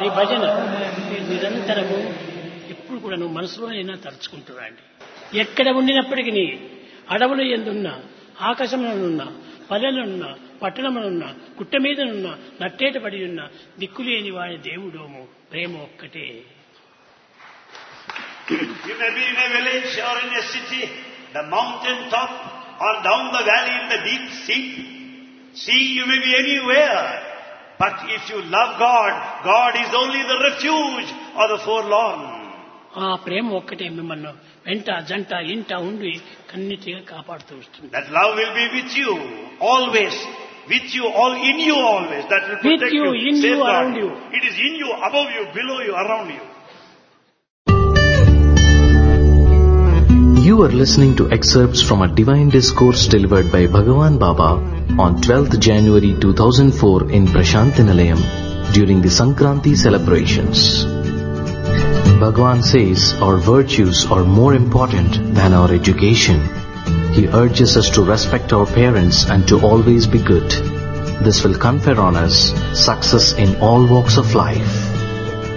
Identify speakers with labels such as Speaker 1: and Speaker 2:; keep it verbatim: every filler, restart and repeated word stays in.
Speaker 1: ఈ భజన మీరు నిరంతరము ఎప్పుడు కూడా నువ్వు మనసులో అయినా తలుచుకుంటున్నాండి. ఎక్కడ ఉండినప్పటికీ అడవులు ఎందున్నా, ఆకాశంలోనున్నా, పల్లెలున్నా, పట్టణములున్నా, గుట్ట మీదనున్నా, నట్టేట పడి ఉన్న దిక్కులేని వాడి దేవుడోము ప్రేమ ఒక్కటే.
Speaker 2: You may be in a village or in a city, the mountain top or down the valley in the deep sea. See, you may be anywhere. But if you love God, God is only the refuge of the forlorn.
Speaker 1: ఆ ప్రేమ ఒక్కటే మిమ్మల్ని వెంట జంట ఇంట ఉండి కన్నిటిగా కాపాడుతూ వస్తుంది.
Speaker 2: That love will be with you always, with you, all in you always. That will protect
Speaker 1: With you,
Speaker 2: you,
Speaker 1: in you,
Speaker 2: safeguard
Speaker 1: around you.
Speaker 2: It is in you, above you, below you, around you.
Speaker 3: You are listening to excerpts from a divine discourse delivered by Bhagavan Baba on twelfth January two thousand four in Prashanthi Nilayam during the Sankranti celebrations. Bhagavan says our virtues are more important than our education. He urges us to respect our parents and to always be good. This will confer on us success in all walks of life.